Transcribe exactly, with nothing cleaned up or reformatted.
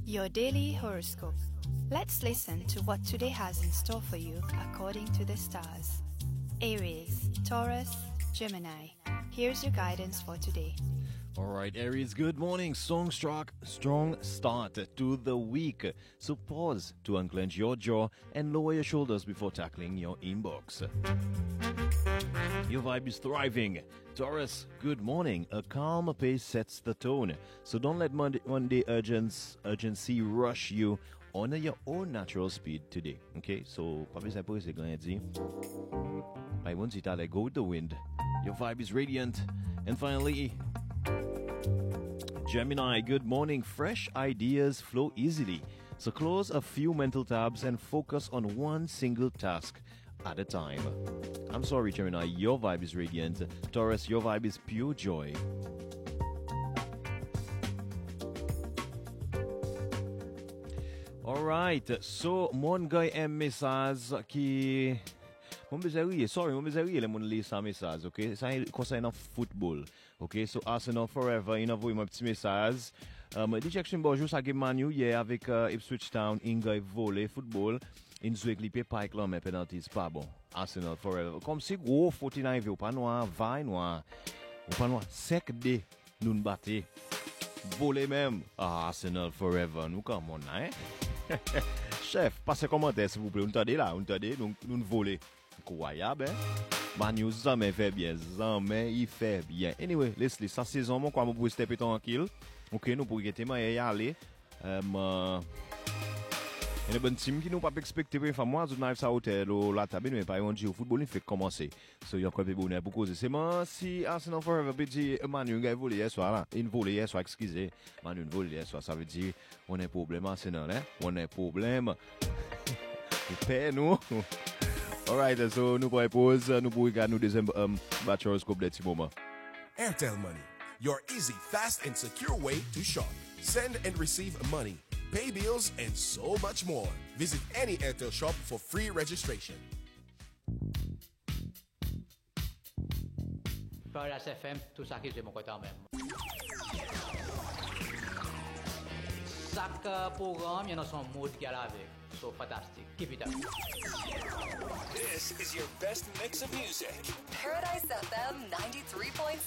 Your daily horoscope. Let's listen to what today has in store for you according to the stars. Aries, Taurus, Gemini. Here's your guidance for today. All right, Aries, good morning. Strong, strong, strong start to the week. So pause to unclench your jaw and lower your shoulders before tackling your inbox. Your vibe is thriving. Taurus, good morning. A calm pace sets the tone. So don't let Monday, Monday urgence, urgency rush you. Honor your own natural speed today. Okay, so pas besoin de c'est grand dit. I want you to let go with the wind. Your vibe is radiant. And finally, Gemini, good morning. Fresh ideas flow easily. So close a few mental tabs and focus on one single task at a time. I'm sorry, Gemini, your vibe is radiant. Taurus, your vibe is pure joy. Alright, so mon gars aime message qui... Mon bezari, sorry, mon bezari le mon lis sa message, ok? Ça concerne football, ok? So Arsenal forever, il a envoyé mon petit message. Um, Dijection bonjour, ça game Manu hier avec uh, Ipswich Town, Inga volley football. In jouer clipé Pike là, mais penalty c'est pas bon. Arsenal forever. Comme si gros forty-nine ou pas noir, vingt noir. Ou pas noir, sec de nous battre. Volley même. Ah, Arsenal forever. Nous comme on hein? Chef, passez commentaire s'il vous plaît. On t'aide là, on t'aide, nous nous voler. Incroyable, hein? Manu jamais fait bien, jamais il fait bien. Anyway, laisse-les, sa saison, mon quoi, mon pour step tranquille. Ok, nous pour y y aller. Um, il y a une bonne team qui nous pas expecté pour faire moi, tout le ça hôtel la table, mais pas un au football, il fait commencer. So, il y a quoi de bonheur pour causer. C'est moi, si Arsenal Forever peut dire, Manu, il a volé hier soir, là. Il volé hier soir, excusez. Manu, il volé hier soir, ça veut dire, on a un problème Arsenal, hein? On a un problème. Il paie, nous. Alright, so nous pourrons pause, nous pourrons regarder nos deuxième um, batch horoscope de petit moment. Airtel Money, your easy, fast, and secure way to shop. Send and receive money, pay bills, and so much more. Visit any Airtel shop for free registration. Paradise F M, tout ça qui j'ai mon côté en même. Chaque programme, il y a son mode qui a lavé. So fantastic. Keep it up. This is your best mix of music. Paradise F M ninety-three point